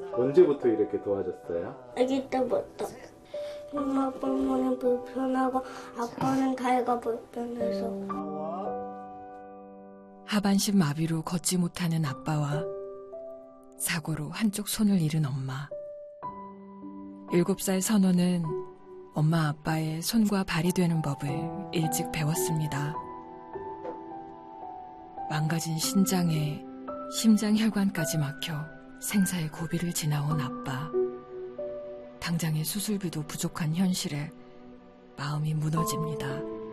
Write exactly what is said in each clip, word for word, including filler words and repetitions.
언제부터 이렇게 도와줬어요? 아기 때부터. 엄마 때문에 불편하고 아빠는 다이가 불편해서. 하반신 마비로 걷지 못하는 아빠와 사고로 한쪽 손을 잃은 엄마. 일곱 살 선호는 엄마 아빠의 손과 발이 되는 법을 일찍 배웠습니다. 망가진 신장에 심장혈관까지 막혀 생사의 고비를 지나온 아빠. 당장의 수술비도 부족한 현실에 마음이 무너집니다.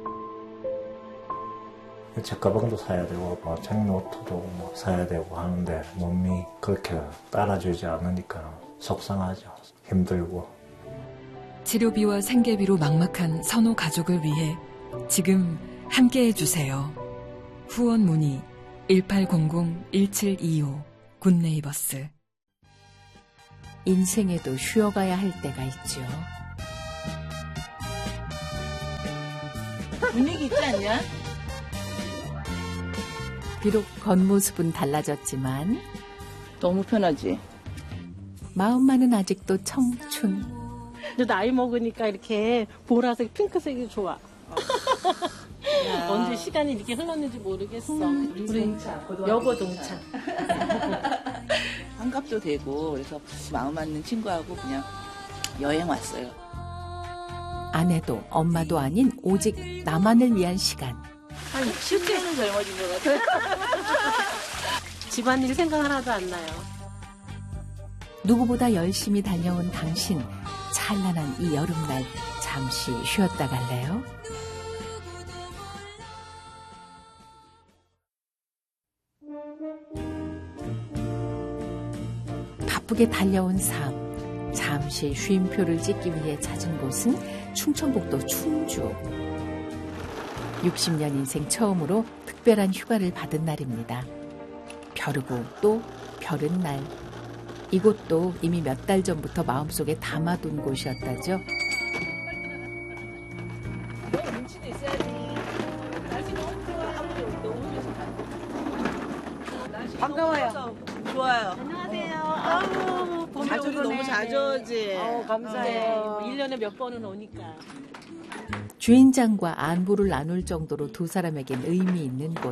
책가방도 사야 되고 뭐 책노트도 뭐 사야 되고 하는데 몸이 그렇게 따라주지 않으니까 속상하죠. 힘들고. 치료비와 생계비로 막막한 선호 가족을 위해 지금 함께해 주세요. 후원 문의 일팔공공 일칠이오 굿네이버스. 인생에도 쉬어가야 할 때가 있죠. 분위기 있지 않냐? 비록 겉모습은 달라졌지만 너무 편하지? 마음만은 아직도 청춘. 근데 나이 먹으니까 이렇게 보라색, 핑크색이 좋아. 언제 시간이 이렇게 흘렀는지 모르겠어. 음, 우리 여고 동창. 환갑도 되고 그래서 마음 맞는 친구하고 그냥 여행 왔어요. 아내도 엄마도 아닌 오직 나만을 위한 시간. 한 십 대는 젊어진 것 같아요. 집안일 생각 하나도 안 나요. 누구보다 열심히 다녀온 당신. 찬란한 이 여름날 잠시 쉬었다 갈래요? 바쁘게 달려온 삶. 잠시 쉼표를 찍기 위해 찾은 곳은 충청북도 충주. 육십 년 인생 처음으로 특별한 휴가를 받은 날입니다. 벼르고 또 벼른 날. 이곳도 이미 몇 달 전부터 마음속에 담아둔 곳이었다죠. 눈치도 있어야지. 날씨 너무 좋아. 반가워요. 좋아요. 안녕하세요. 아우, 봄이 자주 오네. 너무 자주 오지. 아우, 감사해요. 일 년에 몇 번은 오니까. 주인장과 안부를 나눌 정도로 두 사람에겐 의미 있는 곳.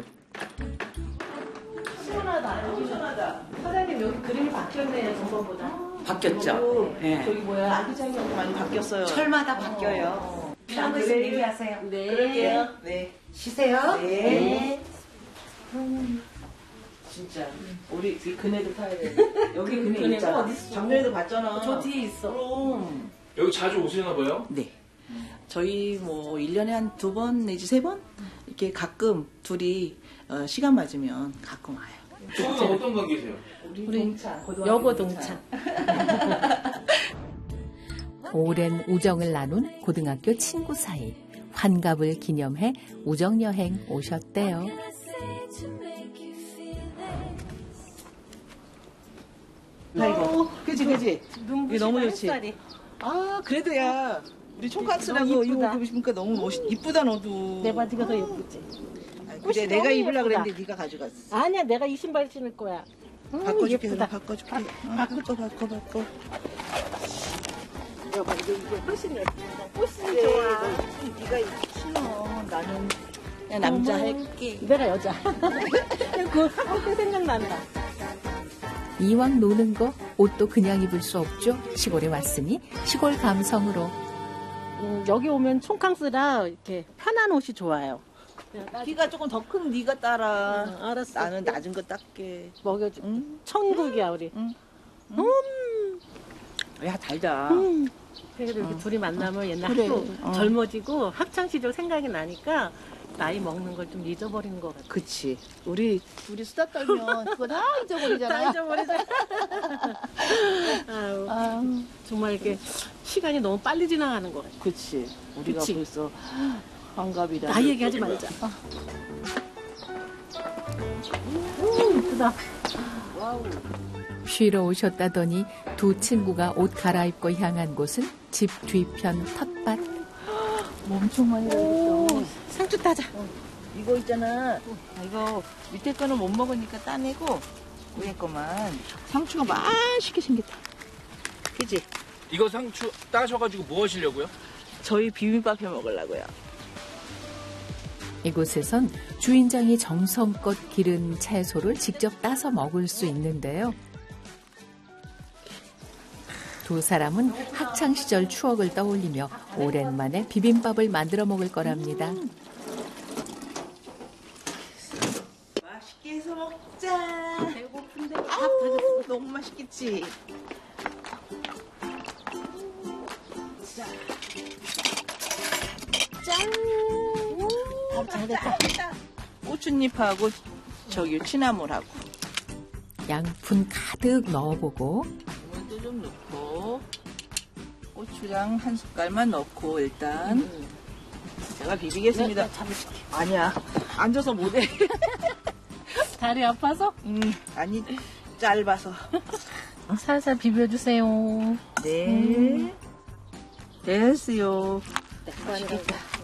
시원하다. 여기 시원하다. 사장님 여기 그림이 바뀌었네요. 저번보다. 바뀌었죠? 네. 저기 뭐야? 아기자기 많이 바뀌었어요. 철마다 바뀌어요. 필요한 거 있으면 얘기하세요. 네. 그럴게요. 네. 쉬세요. 네. 네. 진짜 우리 이 그네도 타야 돼. 여기 그네 그네가 있잖아. 어딨어? 작년에도 봤잖아. 저 뒤에 있어. 그럼. 여기 자주 오시나 봐요? 네. 저희 뭐 일 년에 한 두 번 내지 세 번 이렇게 가끔 둘이 어, 시간 맞으면 가끔 와요. 저는 어떤 관계세요? 우리, 우리 동창, 여고 동창. 오랜 우정을 나눈 고등학교 친구 사이. 환갑을 기념해 우정여행 오셨대요. 아이고, 그지 그지. 눈부시다, 이게 너무 좋지. 햇살이. 아 그래도 야 우리 총각스라고 너무 이거 이쁘다. 입고 싶으니까 너무 멋있. 이쁘다 너도. 내 바지가 더 예쁘지. 아이, 꽃이 그래 내가 너무 입으려고 예쁘다. 그랬는데 네가 가져갔어. 아니야, 내가 이 신발 신을 거야. 음, 바꿔줄게 예쁘다. 그럼 바꿔줄게. 어, 바꿔 바꿔 바꿔. 여봐, 이게 이게 훨씬 예쁘다. 훨씬 그래, 좋아. 너, 네가 입고 신어. 나는 그냥 남자 할게. 내가 여자. 그 학교 때 생각난다. 이왕 노는 거 옷도 그냥 입을 수 없죠. 시골에 왔으니 시골 감성으로. 음, 여기 오면 총캉스라 이렇게 편한 옷이 좋아요. 키가 조금 더 큰 네가 따라. 응, 알았어. 나는 낮은 거 딸게. 먹여줘. 응? 천국이야 우리. 응. 음. 야 달다. 음. 그래도 이렇게 둘이 만나면 옛날 그래. 학교 어. 젊어지고 학창 시절 생각이 나니까 나이 먹는 걸 좀 잊어버리는 것 같아. 그치. 우리 우리 수다 떨면 그거 다 잊어버리잖아. 다 잊어버리잖아. 아유, 아유. 정말 이렇게 시간이 너무 빨리 지나가는 것 같아. 그치. 우리가 그치. 벌써 환갑이다. 나이 얘기하지 말자. 음, 이쁘다. 쉬러 오셨다더니 두 친구가 옷 갈아입고 향한 곳은 집 뒤편 텃밭. 엄청 많이 들었어. 상추 따자. 이거 있잖아. 이거 밑에 거는 못 먹으니까 따내고 위에 거만. 상추가 맛있게 생겼다. 그지? 이거 상추 따셔가지고 뭐 하시려고요? 저희 비빔밥 해 먹으려고요. 이곳에선 주인장이 정성껏 기른 채소를 직접 따서 먹을 수 있는데요. 두 사람은 학창시절 추억을 떠올리며 오랜만에 비빔밥을 만들어 먹을 거랍니다. 맛있게 해서 먹자. 배고픈데 아우, 너무 맛있겠지? 잘 됐다. 고추잎하고 저기 취나물하고 양푼 가득 넣어보고 물도 좀 넣고 고추장 한 숟갈만 넣고 일단 제가 비비겠습니다. 아니야, 앉아서 못해. 다리 아파서? 음, 아니 짧아서. 살살 비벼주세요. 네, 됐어요. 맛있겠다.